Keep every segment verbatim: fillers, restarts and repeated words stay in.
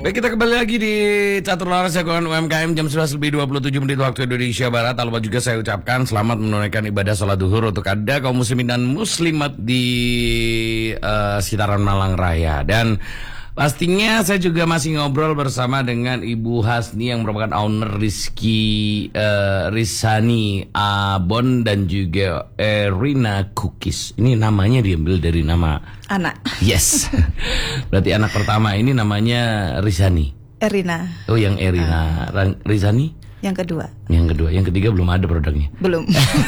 Baik, kita kembali lagi di Catur Laras Jagoan U M K M jam sebelas lebih dua puluh tujuh menit waktu Indonesia Barat. Tak lupa juga saya ucapkan selamat menunaikan ibadah sholat duhur untuk Anda kaum muslimin dan muslimat di uh, sekitaran Malang Raya. Dan pastinya saya juga masih ngobrol bersama dengan Ibu Hasni yang merupakan owner Rizky uh, Rizani Abon dan juga Erina Cookies. Ini namanya diambil dari nama anak. Yes. Berarti anak pertama ini namanya Rizani. Erina. Oh, yang Erina. Uh. Rizani? Yang kedua. Yang kedua, yang ketiga belum ada produknya. Belum.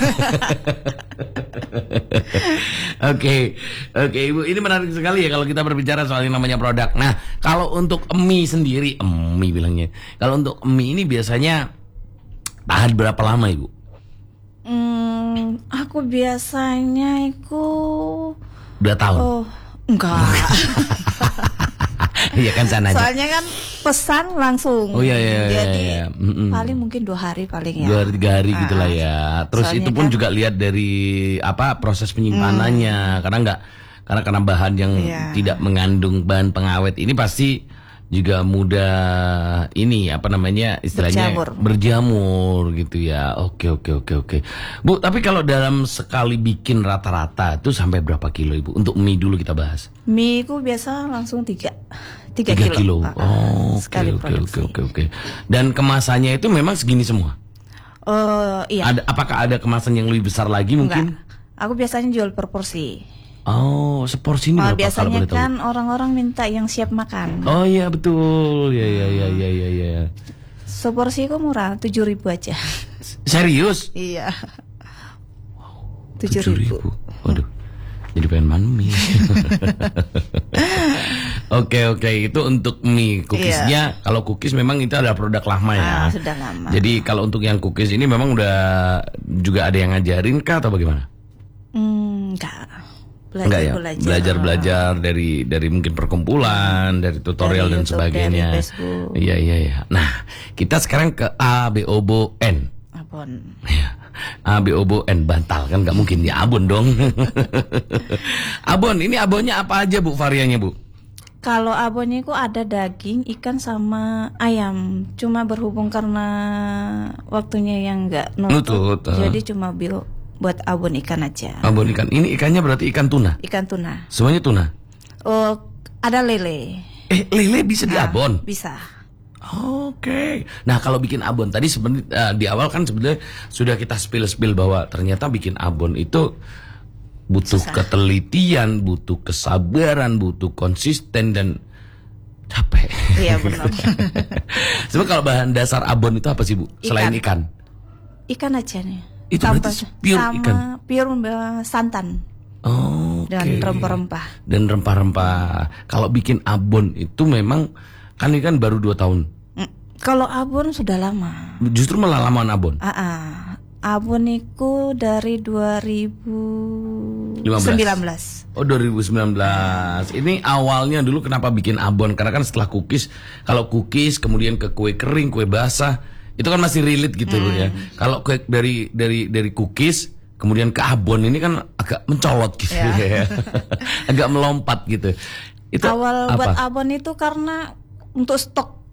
Oke, oke Ibu, ini menarik sekali ya kalau kita berbicara soal yang namanya produk. Nah, kalau untuk mie sendiri, mie bilangnya. Kalau untuk mie ini biasanya tahan berapa lama Ibu? Hmm, aku biasanya itu dua tahun. Oh, enggak. Iya kan sana aja. Soalnya kan pesan langsung. Oh iya iya. Jadi iya, iya. Mm-mm. paling mungkin dua hari paling ya. Dua hari tiga hari ah, gitulah ya. Terus itu pun kan juga lihat dari apa proses penyimpanannya. Hmm. Karena enggak karena karena bahan yang yeah. tidak mengandung bahan pengawet ini pasti juga mudah ini apa namanya istilahnya berjamur, berjamur gitu ya. Oke oke oke oke. Bu, tapi kalau dalam sekali bikin rata-rata itu sampai berapa kilo Ibu? Untuk mie dulu kita bahas. Mie itu biasa langsung tiga. Tiga kilo. kilo. Uh, oh, oke oke oke oke oke. Dan kemasannya itu memang segini semua? Uh, iya. Ada, apakah ada kemasan yang lebih besar lagi mungkin? Enggak. Aku biasanya jual per porsi. Oh, seporsi ini berapa? Oh, biasanya kan orang-orang minta yang siap makan. Oh iya betul, ya ya ya ya ya ya. Seporsi kok murah, tujuh ribu aja. Serius? Iya. Wow, tujuh ribu. Waduh, jadi pengen makan mie. Oke oke, itu untuk mie. Cookiesnya, iya. Kalau cookies memang itu adalah produk lama ya. Ah, sudah lama. Jadi kalau untuk yang cookies ini memang udah juga ada yang ngajarin kah atau bagaimana? Hmm, enggak. Belajar, enggak ya, belajar belajar belajar dari dari mungkin perkumpulan, dari tutorial dari dan YouTube, sebagainya. Iya iya iya. Nah, kita sekarang ke A B O B O N. Abon. A B O B O N bantal kan nggak mungkin ya abon dong. Abon, ini abonnya apa aja Bu variannya Bu? Kalau abonnya itu ada daging, ikan sama ayam. Cuma berhubung karena waktunya yang nggak nutut, uh. jadi cuma bil buat abon ikan aja. Abon ikan. Ini ikannya berarti ikan tuna? Ikan tuna. Semuanya tuna? Oh, ada lele. Eh, lele bisa nah, diabon? Bisa. Oke. Okay. Nah, kalau bikin abon tadi sebenarnya uh, di awal kan sebenarnya sudah kita spill-spill bahwa ternyata bikin abon itu butuh susah. Ketelitian, butuh kesabaran, butuh konsisten dan capek. Iya benar. Sebab kalau bahan dasar abon itu apa sih Bu? Ikan. Selain ikan? Ikan aja nih. Itu Tanpa, berarti pure sama ikan? Pure santan. Oh, dan okay. rempah-rempah. Dan rempah-rempah. Kalau bikin abon itu memang kan ini kan baru dua tahun. Mm, kalau abon sudah lama. Justru malah lamaan abon. Ah, ah. Abon itu dari dua ribu sembilan belas. Oh, dua ribu sembilan belas. Ini awalnya dulu kenapa bikin abon? Karena kan setelah cookies, kalau cookies kemudian ke kue kering, kue basah, itu kan masih relate gitu loh hmm. ya. Kalau kue dari dari dari cookies kemudian ke abon ini kan agak mencolot gitu ya. ya. Agak melompat gitu. Itu awal apa? Buat abon itu karena untuk stok